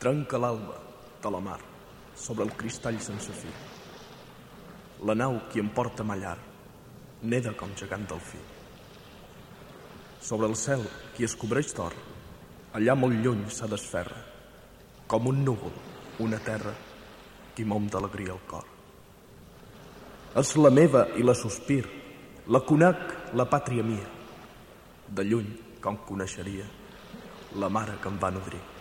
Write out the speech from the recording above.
Trenca l'alba de la mar sobre el cristall sense fi. La nau qui em porta a mallar neda com gegant delfí. Sobre el cel qui es cobreix d'or, allà molt lluny se desferra, com un núvol, una terra, qui mom d'alegria el cor. És la meva i la sospir, la conec, la pàtria mia. De lluny, com coneixeria, la mare que em va nodrir.